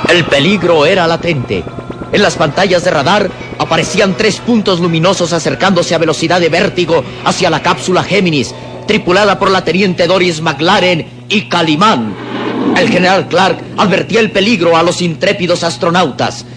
El peligro era latente. En las pantallas de radar aparecían 3 puntos luminosos acercándose a velocidad de vértigo hacia la cápsula Géminis, tripulada por la teniente Doris McLaren y Calimán. El general Clark advertía el peligro a los intrépidos astronautas.